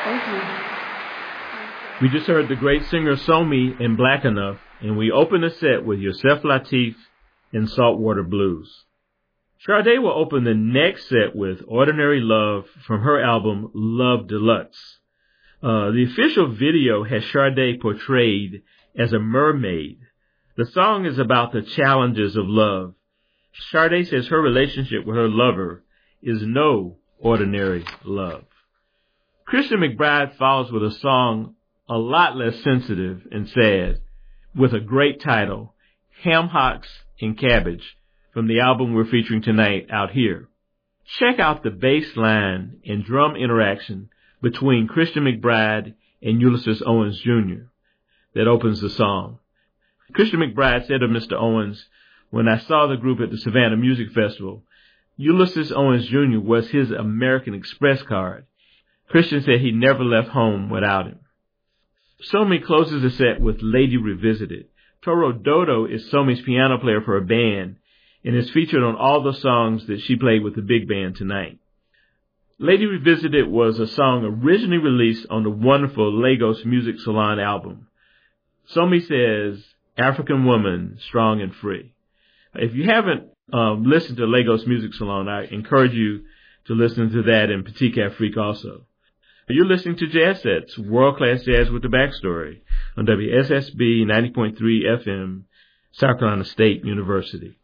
Thank you. We just heard the great singer Somi in Black Enough, and we open the set with Yusef Lateef in Saltwater Blues. Sade will open the next set with Ordinary Love from her album Love Deluxe. The official video has Sade portrayed as a mermaid. The song is about the challenges of love. Sade says her relationship with her lover is no ordinary love. Christian McBride follows with a song a lot less sensitive and sad, with a great title, Ham Hocks and Cabbage, from the album we're featuring tonight, Out Here. Check out the bass line and drum interaction between Christian McBride and Ulysses Owens Jr. that opens the song. Christian McBride said of Mr. Owens, "When I saw the group at the Savannah Music Festival, Ulysses Owens Jr. was his American Express card. Christian said he never left home without him." Somi closes the set with Lady Revisited. Toro Dodo is Somi's piano player for a band and is featured on all the songs that she played with the big band tonight. Lady Revisited was a song originally released on the wonderful Lagos Music Salon album. Somi says, African woman, strong and free. If you haven't listened to Lagos Music Salon, I encourage you to listen to that and Petit Cat Freak also. You're listening to Jazz Sets, world-class jazz with the backstory on WSSB 90.3 FM, South Carolina State University.